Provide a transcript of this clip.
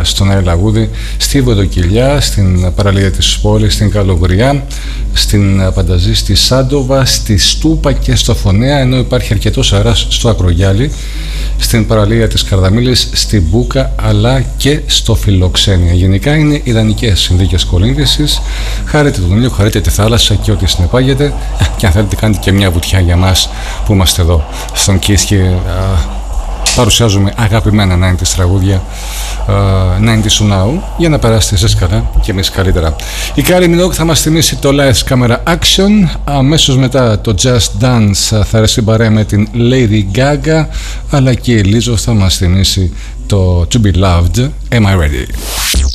στον Άι Λαγούδη, στη Βοδοκυλιά, στην παραλία της πόλης, στην Καλογριά, στην Πανταζή, στη Σάντοβα, στη Στούπα και στο Φωνέα, ενώ υπάρχει αρκετός αέρας στο Ακρογιάλι, στην παραλία της Καρδαμήλης, στην Μπούκα αλλά και στο Φιλοξένια. Γενικά είναι ιδανικές συνθήκες κολύμβησης. Χαρείτε τον ήλιο, χαρείτε τη θάλασσα και ό,τι συνεπάγεται, και αν θέλετε κάνετε και μια βουτιά για μας που είμαστε εδώ στον Kiss και παρουσιάζουμε αγαπημένα 90's τραγούδια, 90's Now, για να περάσετε εσείς καλά και εμείς καλύτερα. Η Kylie Minogue θα μας θυμίσει το Lights Camera Action. Αμέσως μετά το Just Dance θα έρθει παρέα με την Lady Gaga, αλλά και η Lizzo θα μας θυμίσει το To Be Loved. Am I Ready?